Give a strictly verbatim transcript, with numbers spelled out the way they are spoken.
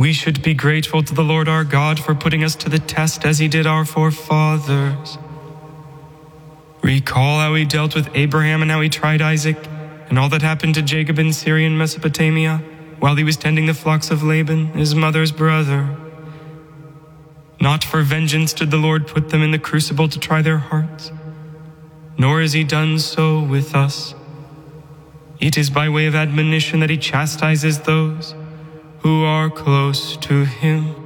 we should be grateful to the Lord our God for putting us to the test as he did our forefathers. Recall how he dealt with Abraham and how he tried Isaac, and all that happened to Jacob in Syrian Mesopotamia while he was tending the flocks of Laban, his mother's brother. Not for vengeance did the Lord put them in the crucible to try their hearts, nor has he done so with us. It is by way of admonition that he chastises those who are close to him.